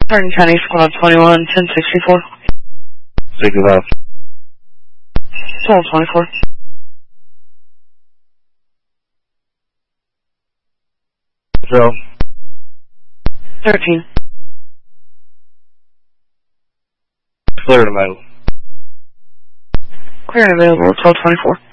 Hardin County Squad 21, 1064. 65. 1224. So. 13. Clear and available. Clear and available, 1224.